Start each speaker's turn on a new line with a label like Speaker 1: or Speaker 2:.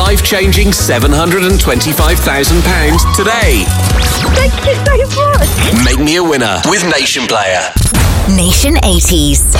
Speaker 1: life-changing £725,000 today.
Speaker 2: Thank you so much.
Speaker 1: Make me a winner with Nation Player.
Speaker 3: Nation 80s.